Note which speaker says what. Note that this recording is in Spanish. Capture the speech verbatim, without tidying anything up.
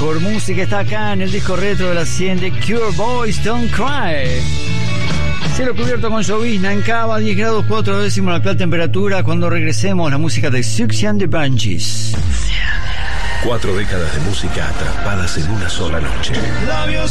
Speaker 1: mejor música está acá en el disco retro de la cien de Cure Boys Don't Cry. Cielo cubierto con llovizna en Cava, diez grados cuatro décimos la actual temperatura. Cuando regresemos, la música de Siouxsie and the Banshees.
Speaker 2: Cuatro décadas de música atrapadas en una sola noche.
Speaker 3: Labios